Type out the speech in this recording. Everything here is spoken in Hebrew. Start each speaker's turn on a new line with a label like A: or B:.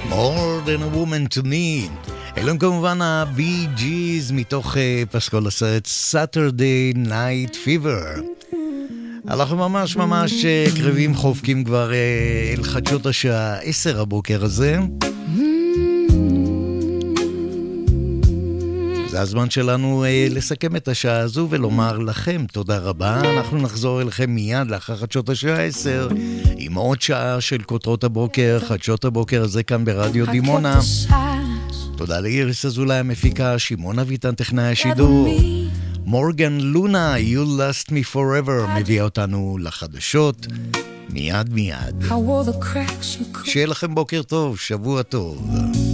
A: More than a woman to me. אלו הם כמובן הבי ג'יז מתוך פסקול הסרט Saturday Night Fever. אנחנו ממש קרבים חופקים כבר אל חדשות השעה 10 הבוקר הזה. זה הזמן שלנו לסכם את השעה הזו ולומר לכם תודה רבה. אנחנו נחזור אליכם מיד לאחר חדשות השעה 10 עם עוד שעה של כותרות הבוקר, חדשות הבוקר הזה כאן ברדיו דימונה. תודה לאיריס אזולאי המפיקה, שמעון אביטן טכנאי השידור, מורגן לונה, You Last Me Forever מביאה אותנו לחדשות מיד. שיהיה לכם בוקר טוב, שבוע טוב.